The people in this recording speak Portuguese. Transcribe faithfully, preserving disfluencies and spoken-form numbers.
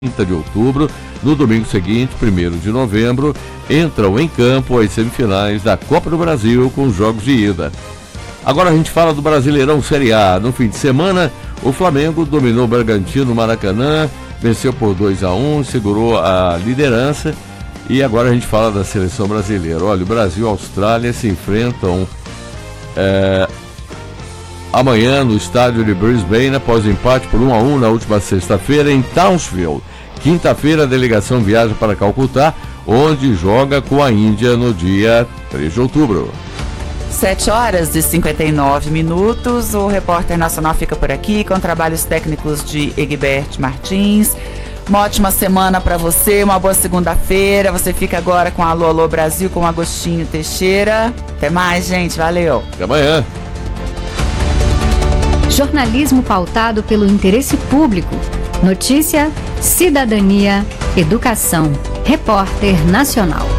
trinta de outubro. No domingo seguinte, primeiro de novembro, entram em campo as semifinais da Copa do Brasil com os jogos de ida. Agora a gente fala do Brasileirão Série A. No fim de semana, o Flamengo dominou o Bragantino no Maracanã, venceu por dois a um, segurou a liderança. E agora a gente fala da seleção brasileira. Olha, o Brasil e a Austrália se enfrentam é, amanhã no estádio de Brisbane, após o empate por um a um na última sexta-feira em Townsville. Quinta-feira a delegação viaja para Calcutá, onde joga com a Índia no dia três de outubro. sete horas e cinquenta e nove minutos. O Repórter Nacional fica por aqui com trabalhos técnicos de Egbert Martins. Uma ótima semana para você, uma boa segunda-feira. Você fica agora com Alô Alô Brasil com Agostinho Teixeira. Até mais, gente. Valeu. Até amanhã. Jornalismo pautado pelo interesse público. Notícia, cidadania, educação. Repórter Nacional.